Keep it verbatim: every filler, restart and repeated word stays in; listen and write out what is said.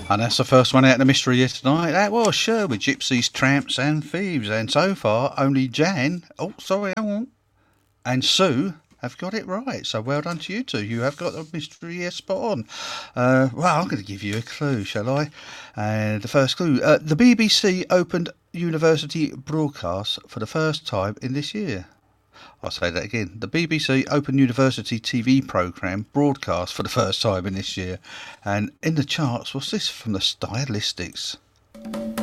And that's the first one out of the mystery here tonight. That was Sure with Gypsies, Tramps and Thieves. And so far, only Jan, oh, sorry, I won't, and Sue have got it right. So well done to you two. You have got the mystery here spot on. Uh, well, I'm going to give you a clue, shall I? And the first clue, uh, the B B C opened university broadcasts for the first time in this year. I'll say that again. The B B C Open University T V programme broadcast for the first time in this year. And in the charts, what's this from the Stylistics?